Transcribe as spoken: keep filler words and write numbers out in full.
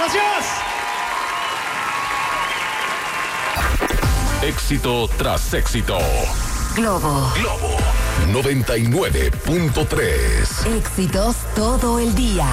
Gracias. Éxito tras éxito. Globo. Globo noventa y nueve punto tres. Éxitos todo el día.